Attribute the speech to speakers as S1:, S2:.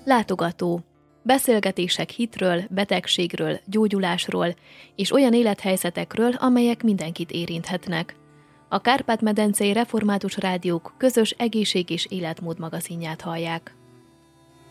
S1: Látogató. Beszélgetések hitről, betegségről, gyógyulásról és olyan élethelyzetekről, amelyek mindenkit érinthetnek. A Kárpát-medencei Református Rádiók közös egészség- és életmód magazinját hallják.